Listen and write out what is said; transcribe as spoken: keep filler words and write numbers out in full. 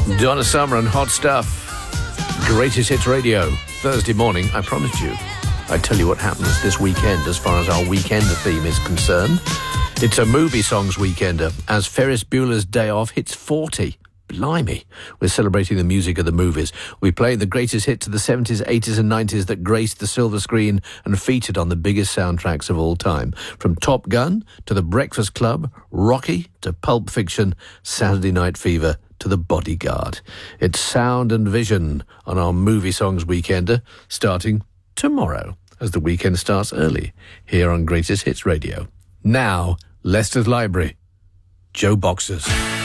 Donna Summer and Hot Stuff. Greatest Hits Radio. Thursday morning, I promised you. I tell you what happens this weekend as far as our weekender theme is concerned. It's a movie songs weekender as Ferris Bueller's Day Off hits forty. Blimey. We're celebrating the music of the movies. We play the greatest hits of the seventies, eighties and nineties that graced the silver screen and featured on the biggest soundtracks of all time. From Top Gun to The Breakfast Club, Rocky to Pulp Fiction, Saturday Night Fever to The Bodyguard. It's sound and vision on our movie songs weekender starting tomorrow as the weekend starts early here on Greatest Hits Radio. Now, Leicester's Library. Joe Boxers.